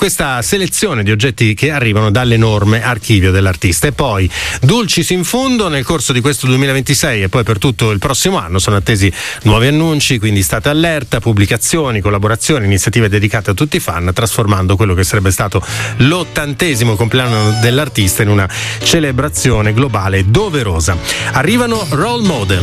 questa selezione di oggetti che arrivano dall'enorme archivio dell'artista. E poi dulcis in fundo, nel corso di questo 2026 e poi per tutto il prossimo anno sono attesi nuovi annunci, quindi state allerta, pubblicazioni, collaborazioni, iniziative dedicate a tutti i fan, trasformando quello che sarebbe stato l'80° compleanno dell'artista in una celebrazione globale doverosa. Arrivano Role Model.